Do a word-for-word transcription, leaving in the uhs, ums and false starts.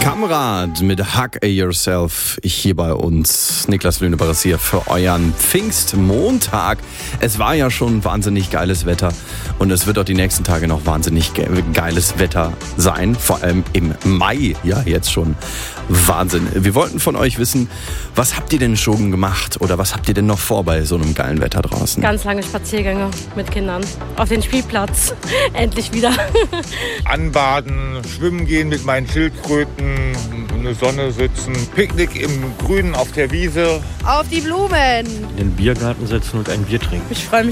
Kamrad mit Hug Yourself hier bei uns. Niklas Lünebares hier für euren Pfingstmontag. Es war ja schon wahnsinnig geiles Wetter und es wird auch die nächsten Tage noch wahnsinnig ge- geiles Wetter sein. Vor allem im Mai, ja jetzt schon. Wahnsinn. Wir wollten von euch wissen, was habt ihr denn schon gemacht oder was habt ihr denn noch vor bei so einem geilen Wetter draußen? Ganz lange Spaziergänge mit Kindern auf den Spielplatz. Endlich wieder. Anbaden, schwimmen gehen mit meinen Schildkröten, in der Sonne sitzen, Picknick im Grünen auf der Wiese. Auf die Blumen. In den Biergarten setzen und ein Bier trinken. Ich freue mich